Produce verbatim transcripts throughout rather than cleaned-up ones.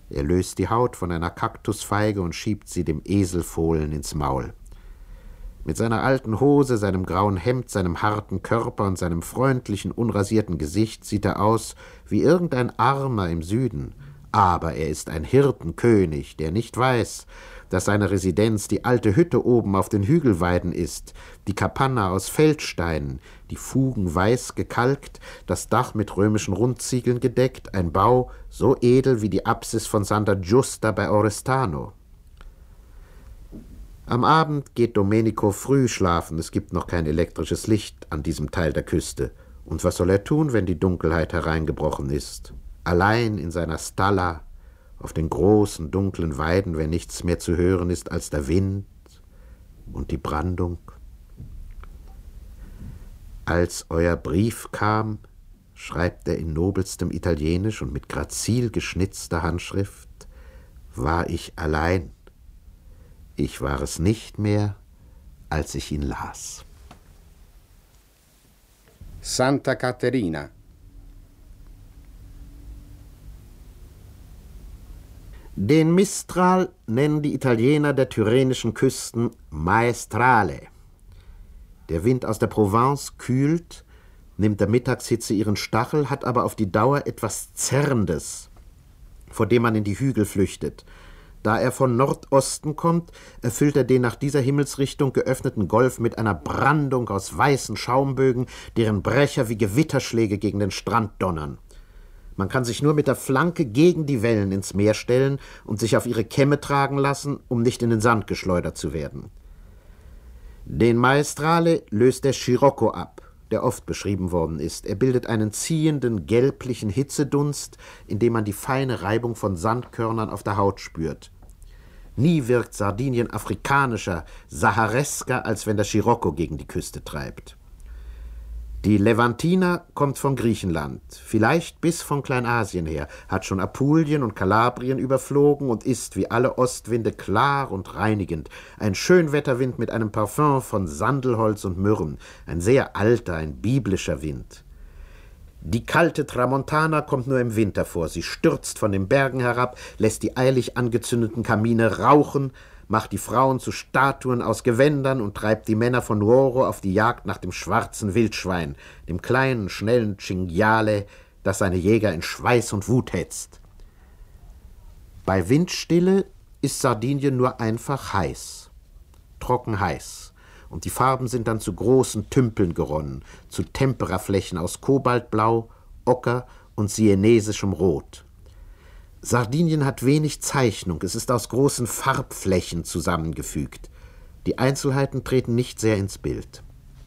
Er löst die Haut von einer Kaktusfeige und schiebt sie dem Eselfohlen ins Maul. Mit seiner alten Hose, seinem grauen Hemd, seinem harten Körper und seinem freundlichen, unrasierten Gesicht sieht er aus wie irgendein Armer im Süden. Aber er ist ein Hirtenkönig, der nicht weiß, dass seine Residenz die alte Hütte oben auf den Hügelweiden ist, die Kapanna aus Feldsteinen, die Fugen weiß gekalkt, das Dach mit römischen Rundziegeln gedeckt, ein Bau so edel wie die Apsis von Santa Giusta bei Oristano. Am Abend geht Domenico früh schlafen, es gibt noch kein elektrisches Licht an diesem Teil der Küste. Und was soll er tun, wenn die Dunkelheit hereingebrochen ist? Allein in seiner Stalla, auf den großen, dunklen Weiden, wenn nichts mehr zu hören ist als der Wind und die Brandung. Als euer Brief kam, schreibt er in nobelstem Italienisch und mit grazil geschnitzter Handschrift, war ich allein. Ich war es nicht mehr, als ich ihn las. Santa Caterina. Den Mistral nennen die Italiener der tyrrhenischen Küsten Maestrale. Der Wind aus der Provence kühlt, nimmt der Mittagshitze ihren Stachel, hat aber auf die Dauer etwas Zerrendes, vor dem man in die Hügel flüchtet. Da er von Nordosten kommt, erfüllt er den nach dieser Himmelsrichtung geöffneten Golf mit einer Brandung aus weißen Schaumbögen, deren Brecher wie Gewitterschläge gegen den Strand donnern. Man kann sich nur mit der Flanke gegen die Wellen ins Meer stellen und sich auf ihre Kämme tragen lassen, um nicht in den Sand geschleudert zu werden. Den Maestrale löst der Scirocco ab, der oft beschrieben worden ist. Er bildet einen ziehenden, gelblichen Hitzedunst, in dem man die feine Reibung von Sandkörnern auf der Haut spürt. Nie wirkt Sardinien afrikanischer, saharesker, als wenn der Scirocco gegen die Küste treibt. Die Levantina kommt von Griechenland, vielleicht bis von Kleinasien her, hat schon Apulien und Kalabrien überflogen und ist, wie alle Ostwinde, klar und reinigend. Ein Schönwetterwind mit einem Parfum von Sandelholz und Myrrhen, ein sehr alter, ein biblischer Wind. Die kalte Tramontana kommt nur im Winter vor. Sie stürzt von den Bergen herab, lässt die eilig angezündeten Kamine rauchen, macht die Frauen zu Statuen aus Gewändern und treibt die Männer von Nuoro auf die Jagd nach dem schwarzen Wildschwein, dem kleinen, schnellen Cinghiale, das seine Jäger in Schweiß und Wut hetzt. Bei Windstille ist Sardinien nur einfach heiß, trocken heiß, und die Farben sind dann zu großen Tümpeln geronnen, zu Temperaflächen aus Kobaltblau, Ocker und sienesischem Rot. Sardinien hat wenig Zeichnung, es ist aus großen Farbflächen zusammengefügt. Die Einzelheiten treten nicht sehr ins Bild.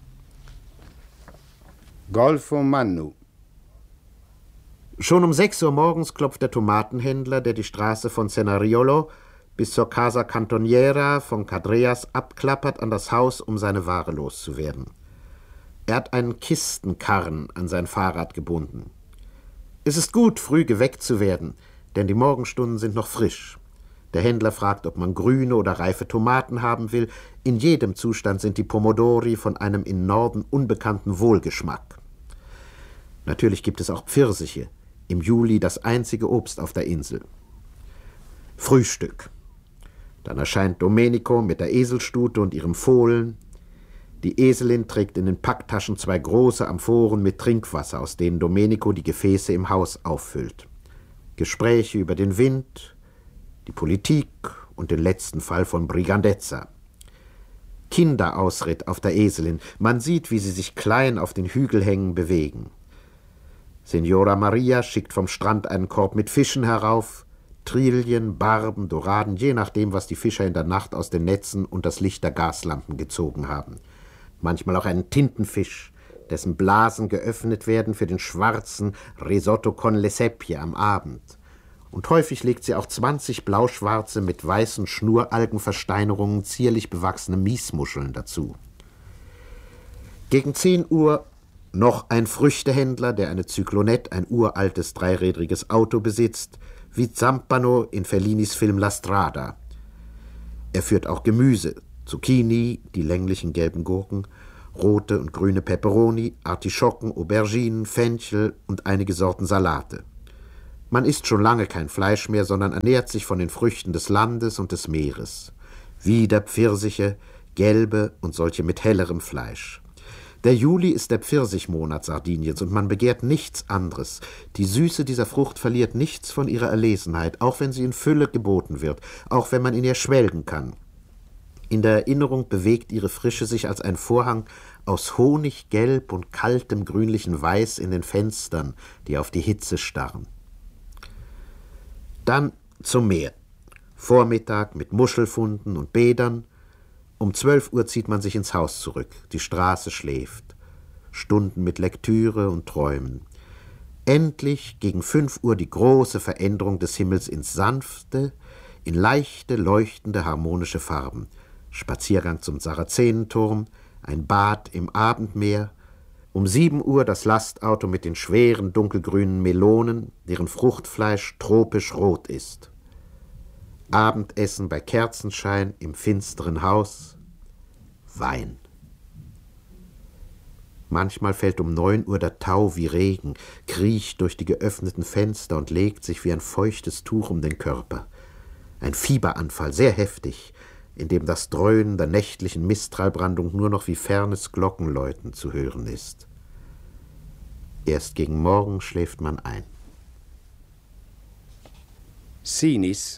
Golfo Mannu. Schon um sechs Uhr morgens klopft der Tomatenhändler, der die Straße von Cenariolo bis zur Casa Cantoniera von Cadreas abklappert, an das Haus, um seine Ware loszuwerden. Er hat einen Kistenkarren an sein Fahrrad gebunden. Es ist gut, früh geweckt zu werden, denn die Morgenstunden sind noch frisch. Der Händler fragt, ob man grüne oder reife Tomaten haben will. In jedem Zustand sind die Pomodori von einem im Norden unbekannten Wohlgeschmack. Natürlich gibt es auch Pfirsiche, im Juli das einzige Obst auf der Insel. Frühstück. Dann erscheint Domenico mit der Eselstute und ihrem Fohlen. Die Eselin trägt in den Packtaschen zwei große Amphoren mit Trinkwasser, aus denen Domenico die Gefäße im Haus auffüllt. Gespräche über den Wind, die Politik und den letzten Fall von Brigandezza. Kinderausritt auf der Eselin. Man sieht, wie sie sich klein auf den Hügelhängen bewegen. Signora Maria schickt vom Strand einen Korb mit Fischen herauf. Trilien, Barben, Doraden, je nachdem, was die Fischer in der Nacht aus den Netzen und das Licht der Gaslampen gezogen haben. Manchmal auch einen Tintenfisch, dessen Blasen geöffnet werden für den schwarzen Risotto con le seppie am Abend. Und häufig legt sie auch zwanzig blauschwarze mit weißen Schnuralgenversteinerungen zierlich bewachsene Miesmuscheln dazu. Gegen zehn Uhr noch ein Früchtehändler, der eine Zyklonette, ein uraltes dreirädriges Auto besitzt, wie Zampano in Fellinis Film La Strada. Er führt auch Gemüse, Zucchini, die länglichen gelben Gurken, rote und grüne Peperoni, Artischocken, Auberginen, Fenchel und einige Sorten Salate. Man isst schon lange kein Fleisch mehr, sondern ernährt sich von den Früchten des Landes und des Meeres. Wieder Pfirsiche, gelbe und solche mit hellerem Fleisch. Der Juli ist der Pfirsichmonat Sardiniens und man begehrt nichts anderes. Die Süße dieser Frucht verliert nichts von ihrer Erlesenheit, auch wenn sie in Fülle geboten wird, auch wenn man in ihr schwelgen kann. In der Erinnerung bewegt ihre Frische sich als ein Vorhang aus Honiggelb und kaltem grünlichen Weiß in den Fenstern, die auf die Hitze starren. Dann zum Meer. Vormittag mit Muschelfunden und Bädern. Um zwölf Uhr zieht man sich ins Haus zurück. Die Straße schläft. Stunden mit Lektüre und Träumen. Endlich gegen fünf Uhr die große Veränderung des Himmels ins sanfte, in leichte, leuchtende, harmonische Farben. Spaziergang zum Sarazenenturm, ein Bad im Abendmeer. Um sieben Uhr das Lastauto mit den schweren, dunkelgrünen Melonen, deren Fruchtfleisch tropisch rot ist. Abendessen bei Kerzenschein im finsteren Haus. Wein. Manchmal fällt um neun Uhr der Tau wie Regen, kriecht durch die geöffneten Fenster und legt sich wie ein feuchtes Tuch um den Körper. Ein Fieberanfall, sehr heftig, in dem das Dröhnen der nächtlichen Mistralbrandung nur noch wie fernes Glockenläuten zu hören ist. Erst gegen Morgen schläft man ein. Sinis.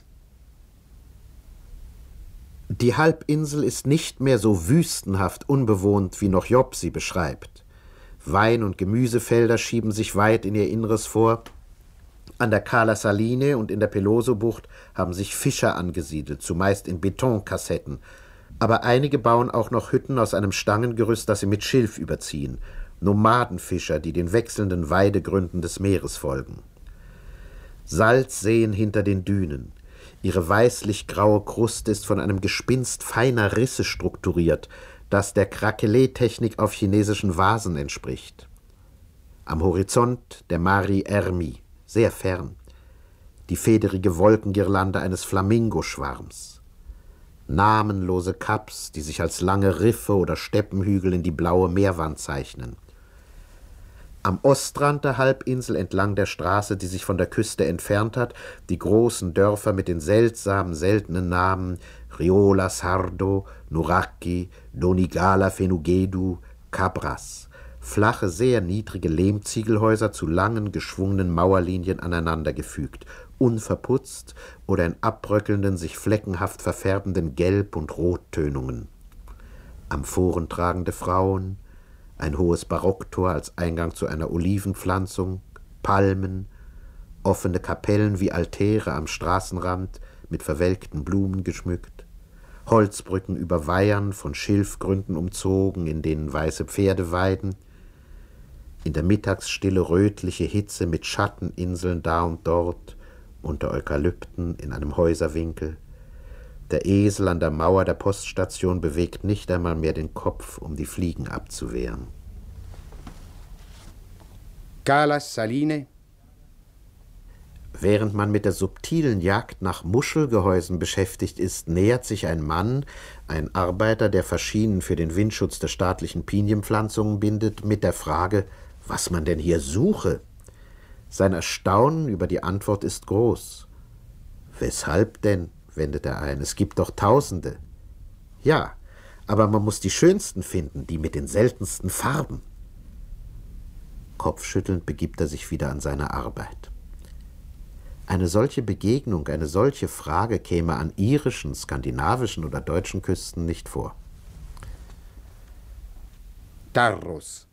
Die Halbinsel ist nicht mehr so wüstenhaft unbewohnt, wie noch Job sie beschreibt. Wein- und Gemüsefelder schieben sich weit in ihr Inneres vor. An der Cala Saline und in der Peloso-Bucht haben sich Fischer angesiedelt, zumeist in Betonkassetten. Aber einige bauen auch noch Hütten aus einem Stangengerüst, das sie mit Schilf überziehen. Nomadenfischer, die den wechselnden Weidegründen des Meeres folgen. Salzseen hinter den Dünen. Ihre weißlich-graue Kruste ist von einem Gespinst feiner Risse strukturiert, das der Craquelé-Technik auf chinesischen Vasen entspricht. Am Horizont der Mari Ermi, sehr fern, die federige Wolkengirlande eines Flamingoschwarms. Namenlose Kaps, die sich als lange Riffe oder Steppenhügel in die blaue Meerwand zeichnen. Am Ostrand der Halbinsel entlang der Straße, die sich von der Küste entfernt hat, die großen Dörfer mit den seltsamen, seltenen Namen Riola Sardo, Nuraki, Donigala Fenugedu, Cabras. Flache, sehr niedrige Lehmziegelhäuser zu langen, geschwungenen Mauerlinien aneinandergefügt, unverputzt oder in abbröckelnden, sich fleckenhaft verfärbenden Gelb- und Rottönungen. Amphoren tragende Frauen, ein hohes Barocktor als Eingang zu einer Olivenpflanzung, Palmen, offene Kapellen wie Altäre am Straßenrand mit verwelkten Blumen geschmückt, Holzbrücken über Weihern von Schilfgründen umzogen, in denen weiße Pferde weiden, in der Mittagsstille rötliche Hitze mit Schatteninseln da und dort, unter Eukalypten in einem Häuserwinkel. Der Esel an der Mauer der Poststation bewegt nicht einmal mehr den Kopf, um die Fliegen abzuwehren. Cala Saline. Während man mit der subtilen Jagd nach Muschelgehäusen beschäftigt ist, nähert sich ein Mann, ein Arbeiter, der Faschinen für den Windschutz der staatlichen Pinienpflanzungen bindet, mit der Frage, was man denn hier suche. Sein Erstaunen über die Antwort ist groß. Weshalb denn? Wendet er ein. Es gibt doch Tausende. Ja, aber man muss die schönsten finden, die mit den seltensten Farben. Kopfschüttelnd begibt er sich wieder an seine Arbeit. Eine solche Begegnung, eine solche Frage käme an irischen, skandinavischen oder deutschen Küsten nicht vor. Tarros.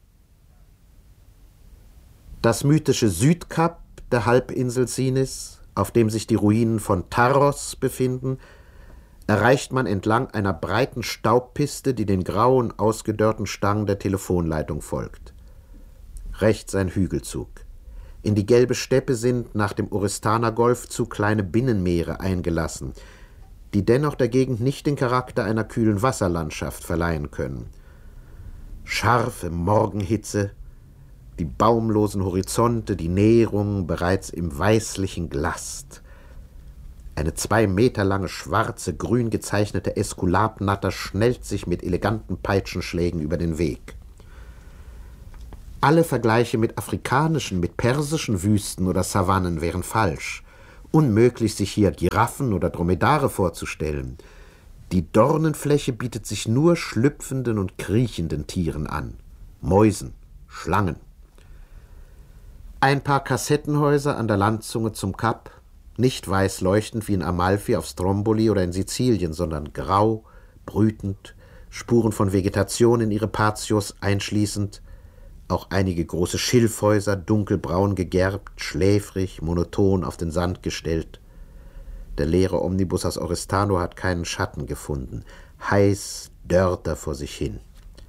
Das mythische Südkap der Halbinsel Sinis, auf dem sich die Ruinen von Tarros befinden, erreicht man entlang einer breiten Staubpiste, die den grauen, ausgedörrten Stangen der Telefonleitung folgt. Rechts ein Hügelzug. In die gelbe Steppe sind nach dem Oristana-Golfzug kleine Binnenmeere eingelassen, die dennoch der Gegend nicht den Charakter einer kühlen Wasserlandschaft verleihen können. Scharfe Morgenhitze, die baumlosen Horizonte, die Näherung bereits im weißlichen Glast. Eine zwei Meter lange schwarze, grün gezeichnete Äskulapnatter schnellt sich mit eleganten Peitschenschlägen über den Weg. Alle Vergleiche mit afrikanischen, mit persischen Wüsten oder Savannen wären falsch. Unmöglich, sich hier Giraffen oder Dromedare vorzustellen. Die Dornenfläche bietet sich nur schlüpfenden und kriechenden Tieren an. Mäusen, Schlangen. Ein paar Kassettenhäuser an der Landzunge zum Kap, nicht weiß leuchtend wie in Amalfi auf Stromboli oder in Sizilien, sondern grau, brütend, Spuren von Vegetation in ihre Patios einschließend, auch einige große Schilfhäuser, dunkelbraun gegerbt, schläfrig, monoton auf den Sand gestellt. Der leere Omnibus aus Oristano hat keinen Schatten gefunden. Heiß dörrt er vor sich hin.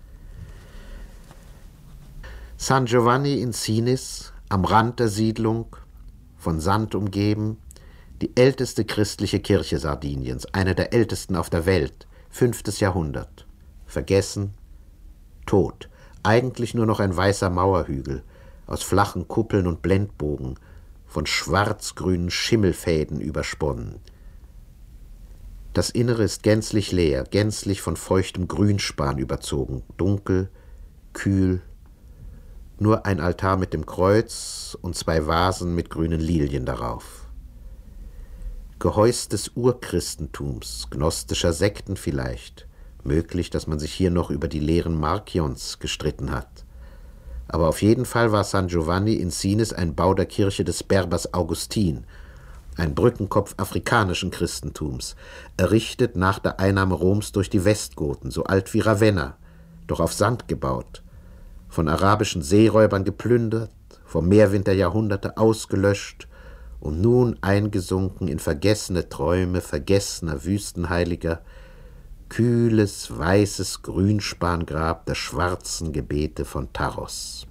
San Giovanni in Sinis, am Rand der Siedlung, von Sand umgeben, die älteste christliche Kirche Sardiniens, eine der ältesten auf der Welt, fünftes Jahrhundert. Vergessen, tot, eigentlich nur noch ein weißer Mauerhügel, aus flachen Kuppeln und Blendbogen, von schwarz-grünen Schimmelfäden übersponnen. Das Innere ist gänzlich leer, gänzlich von feuchtem Grünspan überzogen, dunkel, kühl, nur ein Altar mit dem Kreuz und zwei Vasen mit grünen Lilien darauf. Gehäuse des Urchristentums, gnostischer Sekten vielleicht, möglich, dass man sich hier noch über die Lehren Markions gestritten hat. Aber auf jeden Fall war San Giovanni in Sinis ein Bau der Kirche des Berbers Augustin, ein Brückenkopf afrikanischen Christentums, errichtet nach der Einnahme Roms durch die Westgoten, so alt wie Ravenna, doch auf Sand gebaut, von arabischen Seeräubern geplündert, vom Meerwind der Jahrhunderte ausgelöscht und nun eingesunken in vergessene Träume vergessener Wüstenheiliger, kühles, weißes Grünspangrab der schwarzen Gebete von Taros.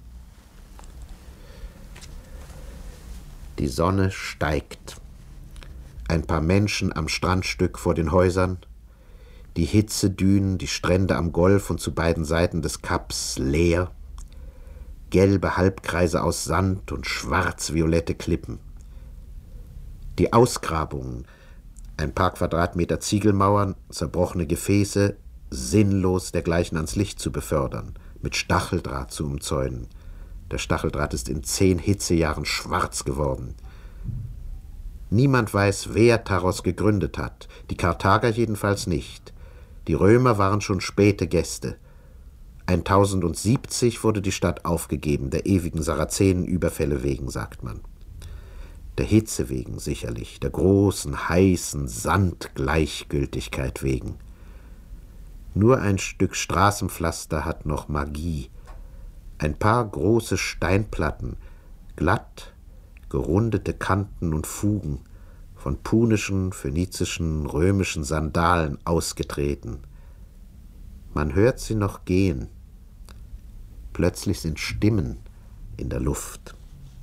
Die Sonne steigt. Ein paar Menschen am Strandstück vor den Häusern, die Hitzedünen, die Strände am Golf und zu beiden Seiten des Kaps leer, gelbe Halbkreise aus Sand und schwarz-violette Klippen. Die Ausgrabungen, ein paar Quadratmeter Ziegelmauern, zerbrochene Gefäße, sinnlos dergleichen ans Licht zu befördern, mit Stacheldraht zu umzäunen. Der Stacheldraht ist in zehn Hitzejahren schwarz geworden. Niemand weiß, wer Taros gegründet hat, die Karthager jedenfalls nicht. Die Römer waren schon späte Gäste. tausendsiebzig wurde die Stadt aufgegeben, der ewigen Sarazenenüberfälle wegen, sagt man. Der Hitze wegen sicherlich, der großen, heißen Sandgleichgültigkeit wegen. Nur ein Stück Straßenpflaster hat noch Magie. Ein paar große Steinplatten, glatt, gerundete Kanten und Fugen, von punischen, phönizischen, römischen Sandalen ausgetreten. Man hört sie noch gehen. Plötzlich sind Stimmen in der Luft.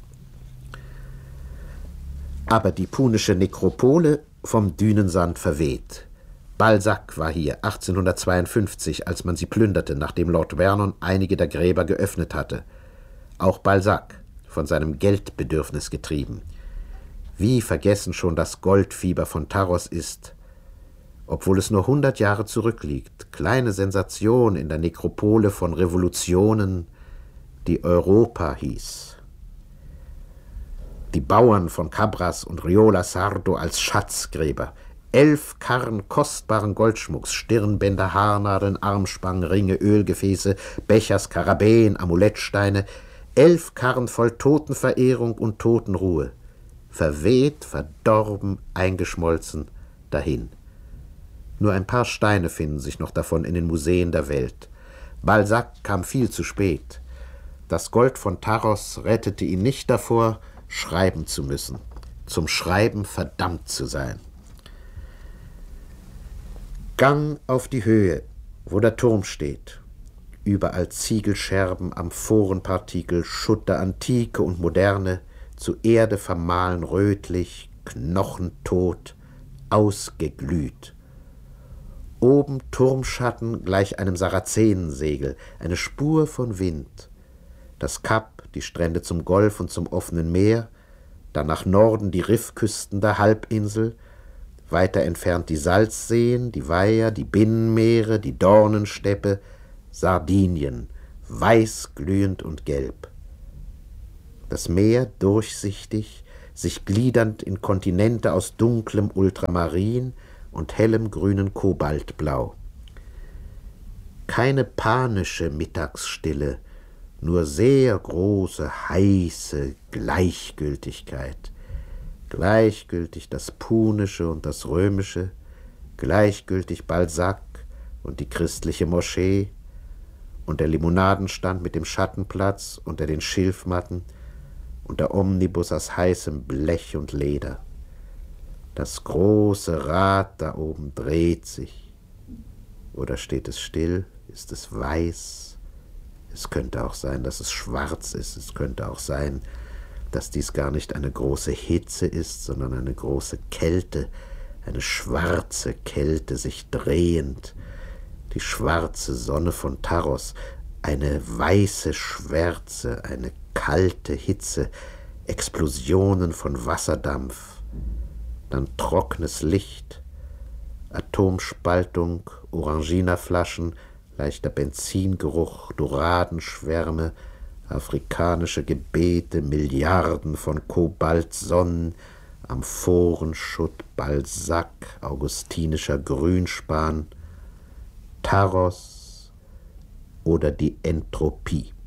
Aber die punische Nekropole vom Dünensand verweht. Balzac war hier achtzehnhundertzweiundfünfzig, als man sie plünderte, nachdem Lord Vernon einige der Gräber geöffnet hatte. Auch Balzac, von seinem Geldbedürfnis getrieben. Wie vergessen schon das Goldfieber von Taros ist, obwohl es nur hundert Jahre zurückliegt. Kleine Sensation in der Nekropole von Revolutionen, die Europa hieß. Die Bauern von Cabras und Riola Sardo als Schatzgräber, elf Karren kostbaren Goldschmucks, Stirnbänder, Haarnadeln, Armspangen, Ringe, Ölgefäße, Becher, Skarabäen, Amulettsteine, elf Karren voll Totenverehrung und Totenruhe, verweht, verdorben, eingeschmolzen, dahin. Nur ein paar Steine finden sich noch davon in den Museen der Welt. Balzac kam viel zu spät. Das Gold von Taros rettete ihn nicht davor, schreiben zu müssen, zum Schreiben verdammt zu sein. Gang auf die Höhe, wo der Turm steht. Überall Ziegelscherben, Amphorenpartikel, Schutt der Antike und Moderne, zu Erde vermahlen rötlich, knochentot, ausgeglüht. Oben Turmschatten gleich einem Sarazenensegel, eine Spur von Wind. Das Kap, die Strände zum Golf und zum offenen Meer, dann nach Norden die Riffküsten der Halbinsel, weiter entfernt die Salzseen, die Weiher, die Binnenmeere, die Dornensteppe, Sardinien, weiß glühend und gelb. Das Meer durchsichtig, sich gliedernd in Kontinente aus dunklem Ultramarin und hellem grünen Kobaltblau. Keine panische Mittagsstille, nur sehr große, heiße Gleichgültigkeit. Gleichgültig das Punische und das Römische, gleichgültig Balzac und die christliche Moschee und der Limonadenstand mit dem Schattenplatz unter den Schilfmatten und der Omnibus aus heißem Blech und Leder. Das große Rad da oben dreht sich. Oder steht es still? Ist es weiß? Es könnte auch sein, dass es schwarz ist. Es könnte auch sein, dass dies gar nicht eine große Hitze ist, sondern eine große Kälte, eine schwarze Kälte, sich drehend. Die schwarze Sonne von Taros, eine weiße Schwärze, eine kalte Hitze, Explosionen von Wasserdampf, dann trockenes Licht, Atomspaltung, Oranginaflaschen, leichter Benzingeruch, Doradenschwärme, afrikanische Gebete, Milliarden von Kobaltsonnen, Amphorenschutt, Balzac, augustinischer Grünspan, Taros oder die Entropie.